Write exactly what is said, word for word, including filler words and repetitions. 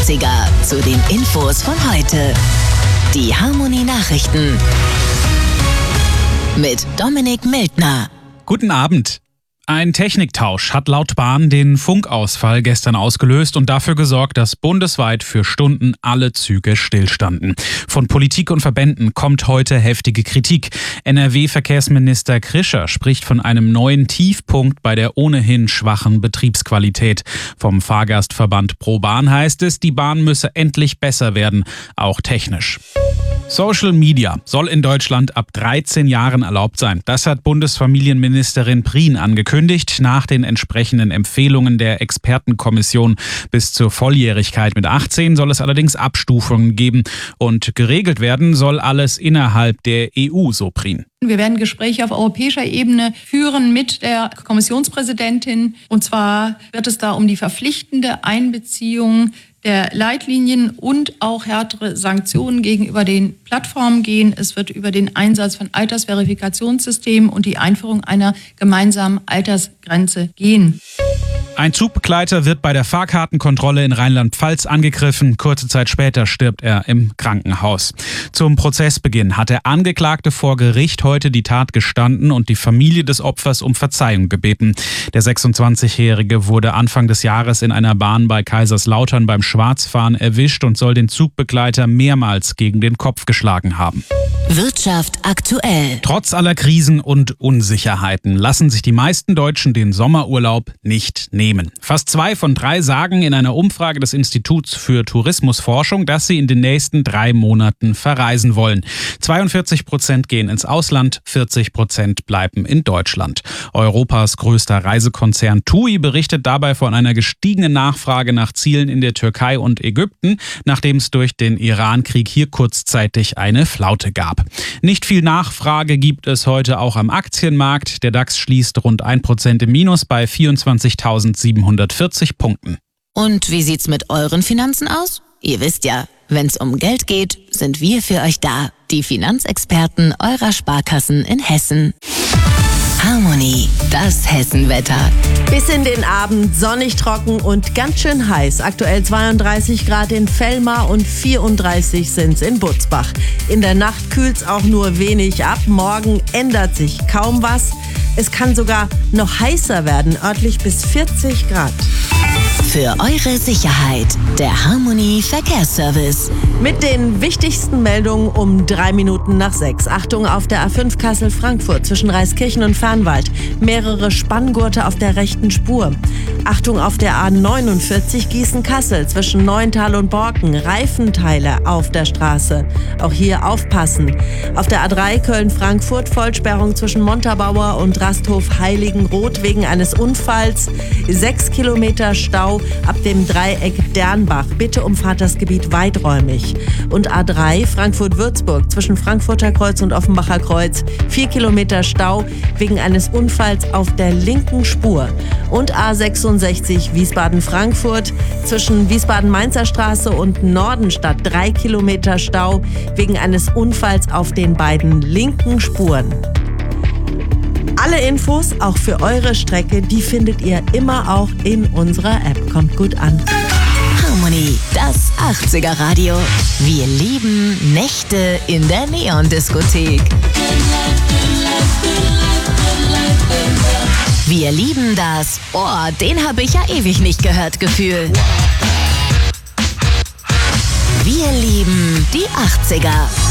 achtziger zu den Infos von heute. Die Harmony Nachrichten mit Dominik Mildner. Guten Abend. Ein Techniktausch hat laut Bahn den Funkausfall gestern ausgelöst und dafür gesorgt, dass bundesweit für Stunden alle Züge stillstanden. Von Politik und Verbänden kommt heute heftige Kritik. N R W-Verkehrsminister Krischer spricht von einem neuen Tiefpunkt bei der ohnehin schwachen Betriebsqualität. Vom Fahrgastverband ProBahn heißt es, die Bahn müsse endlich besser werden, auch technisch. Social Media soll in Deutschland ab dreizehn Jahren erlaubt sein. Das hat Bundesfamilienministerin Prien angekündigt, nach den entsprechenden Empfehlungen der Expertenkommission. Bis zur Volljährigkeit mit achtzehn soll es allerdings Abstufungen geben. Und geregelt werden soll alles innerhalb der E U, so Prien. Wir werden Gespräche auf europäischer Ebene führen mit der Kommissionspräsidentin. Und zwar wird es da um die verpflichtende Einbeziehung der Leitlinien und auch härtere Sanktionen gegenüber den Plattformen gehen. Es wird über den Einsatz von Altersverifikationssystemen und die Einführung einer gemeinsamen Altersgrenze gehen. Ein Zugbegleiter wird bei der Fahrkartenkontrolle in Rheinland-Pfalz angegriffen. Kurze Zeit später stirbt er im Krankenhaus. Zum Prozessbeginn hat der Angeklagte vor Gericht heute die Tat gestanden und die Familie des Opfers um Verzeihung gebeten. Der sechsundzwanzigjährige wurde Anfang des Jahres in einer Bahn bei Kaiserslautern beim Schwarzfahren erwischt und soll den Zugbegleiter mehrmals gegen den Kopf geschlagen haben. Wirtschaft aktuell. Trotz aller Krisen und Unsicherheiten lassen sich die meisten Deutschen den Sommerurlaub nicht nehmen. Fast zwei von drei sagen in einer Umfrage des Instituts für Tourismusforschung, dass sie in den nächsten drei Monaten verreisen wollen. zweiundvierzig Prozent gehen ins Ausland, vierzig Prozent bleiben in Deutschland. Europas größter Reisekonzern TUI berichtet dabei von einer gestiegenen Nachfrage nach Zielen in der Türkei und Ägypten, nachdem es durch den Iran-Krieg hier kurzzeitig eine Flaute gab. Nicht viel Nachfrage gibt es heute auch am Aktienmarkt. Der DAX schließt rund ein Prozent im Minus bei vierundzwanzigtausendsiebenhundertvierzig Punkten. Und wie sieht's mit euren Finanzen aus? Ihr wisst ja, wenn's um Geld geht, sind wir für euch da. Die Finanzexperten eurer Sparkassen in Hessen. Harmony, das Hessenwetter. Bis in den Abend sonnig, trocken und ganz schön heiß. Aktuell zweiunddreißig Grad in Vellmar und vierunddreißig sind's in Butzbach. In der Nacht kühlt's auch nur wenig ab. Morgen ändert sich kaum was. Es kann sogar noch heißer werden, örtlich bis vierzig Grad. Für eure Sicherheit, der Harmony Verkehrsservice. Mit den wichtigsten Meldungen um drei Minuten nach sechs. Achtung auf der A fünf Kassel-Frankfurt zwischen Reiskirchen und Fernwald. Mehrere Spanngurte auf der rechten Spur. Achtung auf der A neunundvierzig Gießen-Kassel zwischen Neuental und Borken. Reifenteile auf der Straße. Auch hier aufpassen. Auf der A drei Köln-Frankfurt Vollsperrung zwischen Montabaur und Rasthof-Heiligenroth wegen eines Unfalls. Sechs Kilometer Stau ab dem Dreieck Dernbach. Bitte umfahrt das Gebiet weiträumig. Und A drei Frankfurt-Würzburg zwischen Frankfurter Kreuz und Offenbacher Kreuz. Vier Kilometer Stau wegen eines Unfalls auf der linken Spur. Und A sechsundsechzig Wiesbaden-Frankfurt zwischen Wiesbaden-Mainzer Straße und Nordenstadt. Drei Kilometer Stau wegen eines Unfalls auf den beiden linken Spuren. Alle Infos, auch für eure Strecke, die findet ihr immer auch in unserer App. Kommt gut an. Harmony, das achtziger Radio. Wir lieben Nächte in der Neon-Diskothek. Wir lieben das, oh, den habe ich ja ewig nicht gehört, Gefühl. Wir lieben die achtziger.